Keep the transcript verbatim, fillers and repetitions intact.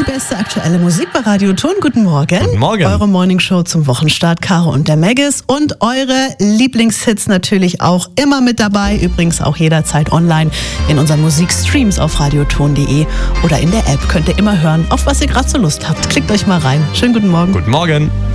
Die beste aktuelle Musik bei Radio Ton. Guten Morgen. Guten Morgen. Eure Morningshow zum Wochenstart. Caro und der Maggis. Und eure Lieblingshits natürlich auch immer mit dabei. Übrigens auch jederzeit online in unseren Musikstreams auf radioton punkt de oder in der App. Könnt ihr immer hören, auf was ihr gerade so Lust habt. Klickt euch mal rein. Schönen guten Morgen. Guten Morgen.